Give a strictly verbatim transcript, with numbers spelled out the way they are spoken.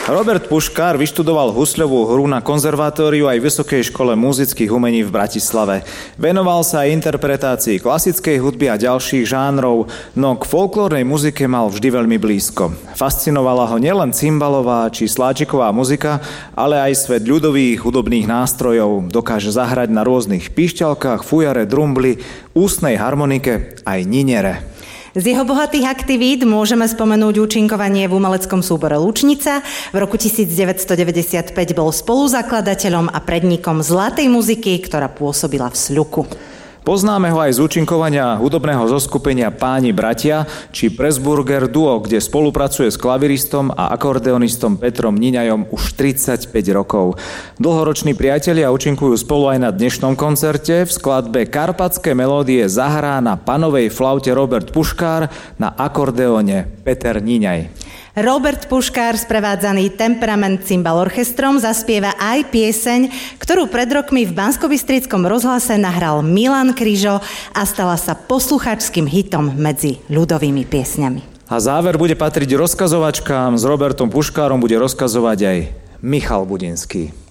Robert Puškár vyštudoval husľovú hru na konzervatóriu aj Vysokej škole múzických umení v Bratislave. Venoval sa aj interpretácii klasickej hudby a ďalších žánrov, no k folklórnej muzike mal vždy veľmi blízko. Fascinovala ho nielen cymbalová či sláčiková muzika, ale aj svet ľudových hudobných nástrojov. Dokáže zahrať na rôznych píšťalkách, fujare, drumbli, ústnej harmonike aj ninere. Z jeho bohatých aktivít môžeme spomenúť účinkovanie v umeleckom súbore Lučnica. V roku devätnásťstodeväťdesiatpäť bol spoluzakladateľom a predníkom zlatej muziky, ktorá pôsobila v Sľuku. Poznáme ho aj z účinkovania hudobného zoskupenia Páni bratia či Pressburger Duo, kde spolupracuje s klaviristom a akordeonistom Petrom Niňajom už tridsaťpäť rokov. Dlhoroční priatelia účinkujú spolu aj na dnešnom koncerte. V skladbe Karpatské melódie zahrá na panovej flaute Robert Puškár, na akordeóne Peter Niňaj. Robert Puškár, sprevádzaný Temperament Cymbal Orchestrom, zaspieva aj pieseň, ktorú pred rokmi v Banskobystrickom rozhlase nahral Milan Kryžo a stala sa posluchačským hitom medzi ľudovými piesňami. A záver bude patriť rozkazovačkám. S Robertom Puškárom bude rozkazovať aj Michal Budinský.